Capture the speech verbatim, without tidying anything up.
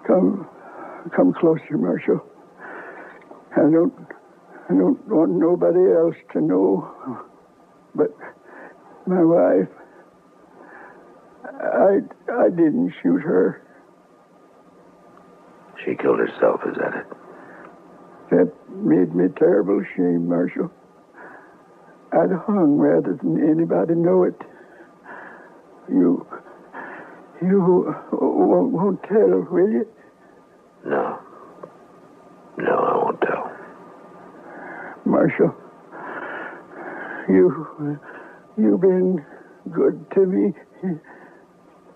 Come, come closer, Marshal. I don't, I don't want nobody else to know, but my wife. I, I didn't shoot her. She killed herself, is that it? That made me terrible ashamed, Marshal. I'd hung rather than anybody know it. You, you won't, won't tell, will you? No. No, I won't tell. Marshal, you, you've been good to me.